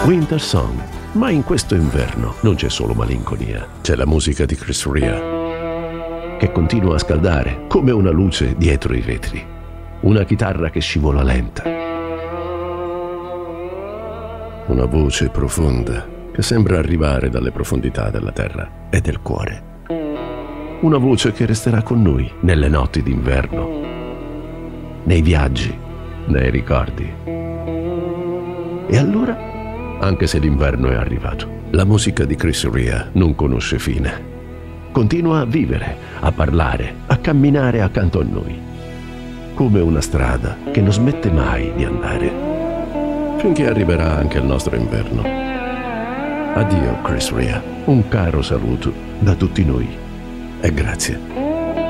Winter Song. Ma in questo inverno non c'è solo malinconia, c'è la musica di Chris Rea, che continua a scaldare come una luce dietro i vetri. Una chitarra che scivola lenta. Una voce profonda che sembra arrivare dalle profondità della terra e del cuore. Una voce che resterà con noi nelle notti d'inverno, nei viaggi, nei ricordi. E allora, anche se l'inverno è arrivato, la musica di Chris Rea non conosce fine. Continua a vivere, a parlare, a camminare accanto a noi, come una strada che non smette mai di andare, finché arriverà anche il nostro inverno. Addio Chris Rea, un caro saluto da tutti noi e grazie.